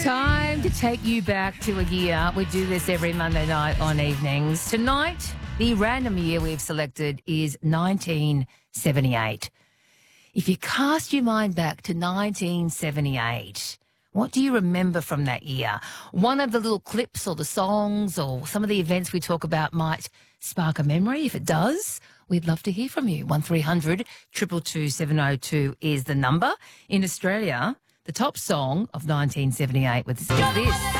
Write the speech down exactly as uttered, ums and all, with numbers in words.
Time to take you back to a year. We do this every Monday night on evenings. Tonight, the random year we've selected is nineteen seventy-eight. If you cast your mind back to nineteen seventy-eight, what do you remember from that year? One of the little clips or the songs or some of the events we talk about might spark a memory. If it does, we'd love to hear from you. one three hundred two two two seven oh two is the number. In Australia, the top song of nineteen seventy-eight was this.